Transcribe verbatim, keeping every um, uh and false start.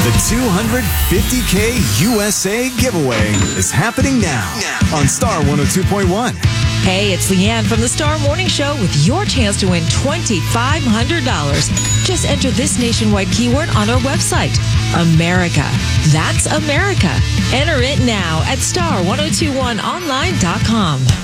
The two hundred fifty K U S A giveaway is happening now on Star one oh two point one. Hey, it's Leanne from the Star Morning Show with your chance to win twenty-five hundred dollars. Just enter this nationwide keyword on our website, America. That's America. Enter it now at star ten twenty-one online dot com.